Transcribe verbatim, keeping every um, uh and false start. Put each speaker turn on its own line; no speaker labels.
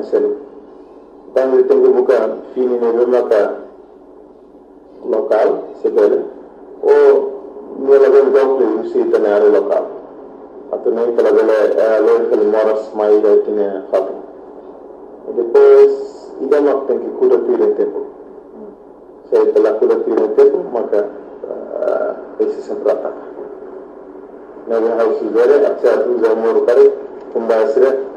selu tangi tengu buka fini ne remaka local sebele o nela ben donc usi tanare local atau nem pela bela lo fel moras mai da tine fatu e depois ida mak tem que cura tire tempo se pela cura tire tempo maka esse sempre ataca na house vera acha tu zamor kare kumbasre